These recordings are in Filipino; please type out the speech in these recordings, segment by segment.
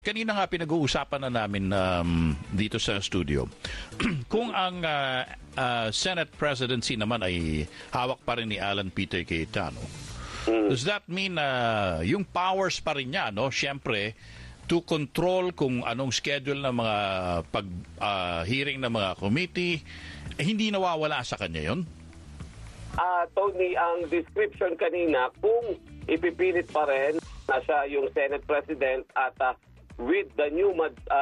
Kanina nga pinag-uusapan na namin dito sa studio kung ang Senate presidency naman ay hawak pa rin ni Alan Peter Cayetano. Does that mean yung powers pa rin niya, no? Siyempre, to control kung anong schedule ng mga hearing ng mga committee, hindi nawawala sa kanya yon? Tony, ang description kanina, kung ipipilit pa rin na siya yung Senate President at with the new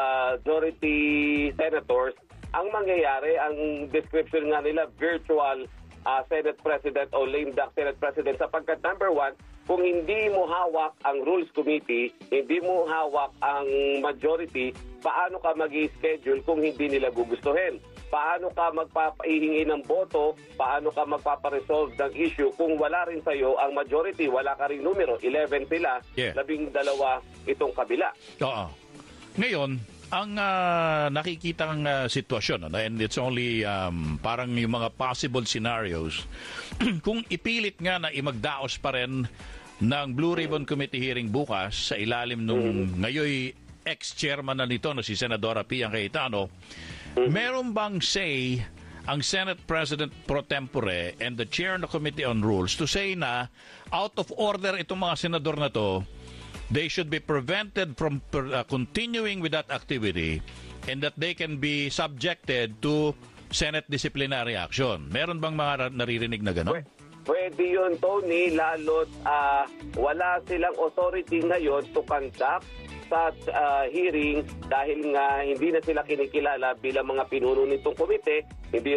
majority senators, ang mangyayari, ang description nga nila, virtual Senate President o lame duck Senate President, sapagkat number one, kung hindi mo hawak ang Rules Committee, hindi mo hawak ang majority, paano ka mag-i-schedule kung hindi nila gugustuhin? Paano ka magpapahihingi ng boto? Paano ka magpaparesolve ng issue kung wala rin sa'yo ang majority? Wala ka rin numero. 11 sila, 12 itong kabila. Oo. Ngayon, ang nakikitang sitwasyon, and it's only parang yung mga possible scenarios, kung ipilit nga na imagdaos pa rin ng Blue Ribbon Committee hearing bukas sa ilalim nung ngayoy ex-chairman na nito na si Senadora Pia Cayetano, meron bang say ang Senate President pro tempore and the chair ng Committee on Rules to say na out of order itong mga senador na to, they should be prevented from continuing with that activity and that they can be subjected to Senate disciplinary action? Meron bang mga naririnig na gano'n? Pwede yun, Tony, lalo't wala silang authority ngayon to conduct such hearing dahil nga hindi na sila kinikilala bilang mga pinuno nitong komite, hindi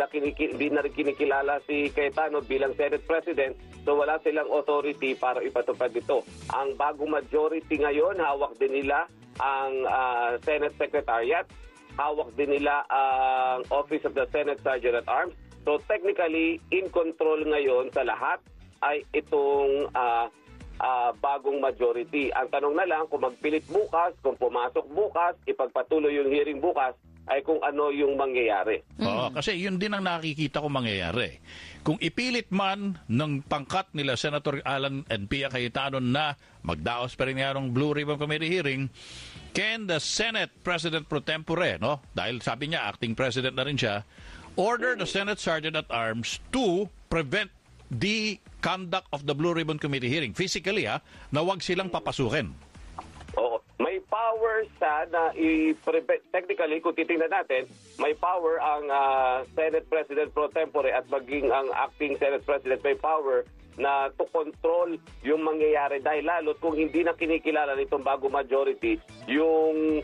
na rin kinikilala si Cayetano bilang Senate President, so wala silang authority para ipatupad ito. Ang bagong majority ngayon, hawak din nila ang Senate Secretariat, hawak din nila ang Office of the Senate Sergeant at Arms. So technically, in control ngayon sa lahat ay itong bagong majority. Ang tanong na lang, kung magpilit bukas, kung pumasok bukas, ipagpatuloy yung hearing bukas, ay kung ano yung mangyayari. Oo, kasi yun din ang nakikita ko mangyayari. Kung ipilit man ng pangkat nila Senator Alan and Pia Cayetano na magdaos pa rin nga ng Blue Ribbon Committee hearing, can the Senate President pro tempore, no? Dahil sabi niya, acting president na rin siya, order the Senate Sergeant at Arms to prevent the conduct of the Blue Ribbon Committee hearing. Physically, na wag silang papasukin. Oo. May power sa na i-prevent. Technically, kung titingnan natin, may power ang Senate President pro tempore at maging ang acting Senate President may power na to control yung mangyayari dahil lalo't kung hindi na kinikilala nitong bago majority yung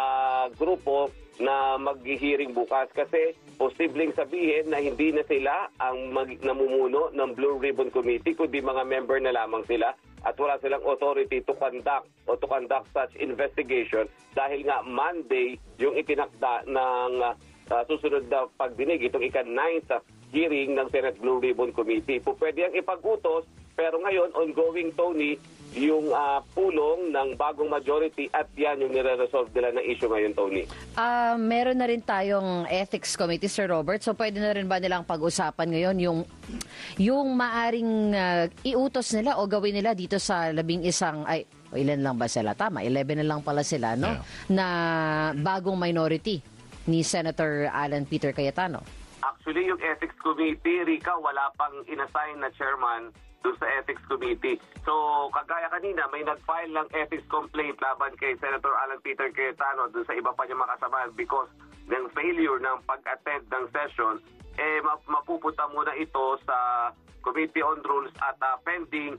grupo na mag-hearing bukas, kasi posibleng sabihin na hindi na sila ang namumuno ng Blue Ribbon Committee kundi mga member na lamang sila at wala silang authority to conduct such investigation dahil nga Monday yung itinakda ng susunod na pagdinig, itong ika-9 sa hearing ng Senate Blue Ribbon Committee. Pwede ang ipag-utos, pero ngayon ongoing, Tony, yung pulong ng bagong majority at yan yung nire-resolve nila na issue ngayon, Tony. Meron na rin tayong Ethics Committee, Sir Robert. So pwede na rin ba nilang pag-usapan ngayon yung maaring iutos nila o gawin nila dito sa 11, ilan lang ba sila? Tama, 11 na lang pala sila, no? Yeah. Na bagong minority ni Senator Alan Peter Cayetano. Actually, yung Ethics Committee, Rika, wala pang inassign na chairman doon sa Ethics Committee. So, kagaya kanina, may nag-file ng ethics complaint laban kay Senator Alan Peter Cayetano doon sa iba pa niya makasamahan because ng failure ng pag-attend ng session, mapupunta muna ito sa Committee on Rules at pending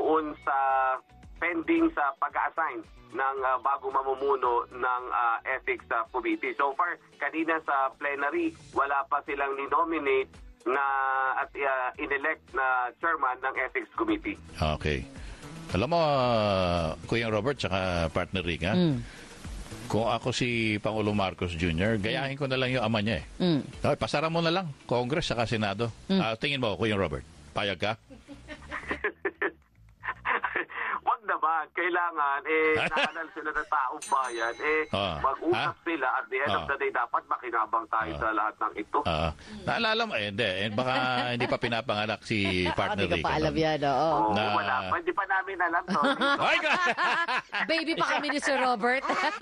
sa pag-assign ng bago mamumuno ng Ethics Committee. So far, kanina sa plenary, wala pa silang ni-nominate na at inelect na chairman ng Ethics Committee. Okay. Alam mo, Kuya Robert tsaka partner Rica, kung ako si Pangulong Marcos Jr., gayahin ko na lang yung ama niya eh. Okay, pasara mo na lang, Congress saka Senado. Tingin mo, Kuya Robert, payag ka? Wag naman. kailangan, nakanal sila ng taong bayan, mag-usap sila at the end of the day, dapat makinabang tayo sa lahat ng ito. Naalala mo, hindi. Baka hindi pa pinapanganak si partner Hindi ka Rica. pa alam yan, oo. Wala pa. Hindi pa namin alam to. Ay, Baby pa kami ni Sir Robert.